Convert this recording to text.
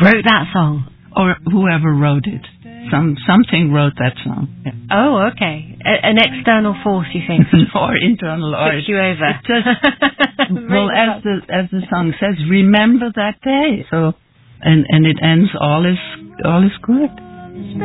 wrote that song? Or whoever wrote it. Something wrote that song. Yeah. Oh, okay. An external force, you think? Or internal. Took you over. Well, as the song says, remember that day. So, and it ends, all is good.